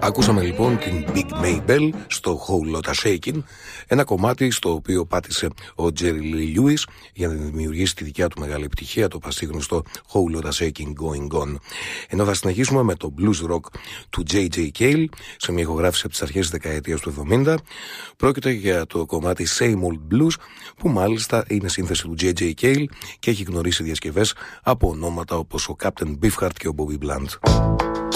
Ακούσαμε λοιπόν την Big Maybell στο Whole Lotta Shakin', ένα κομμάτι στο οποίο πάτησε ο Jerry Lee Lewis για να δημιουργήσει τη δικιά του μεγάλη επιτυχία, το πασίγνωστο Whole Lotta Shakin' Going On. Ενώ θα συνεχίσουμε με το blues rock του J.J. Cale σε μια ηχογράφηση από τις αρχές της δεκαετίας του 70. Πρόκειται για το κομμάτι Same Old Blues, που μάλιστα είναι σύνθεση του J.J. Cale και έχει γνωρίσει διασκευές από ονόματα όπως ο Captain Beefheart και ο Bobby Blunt.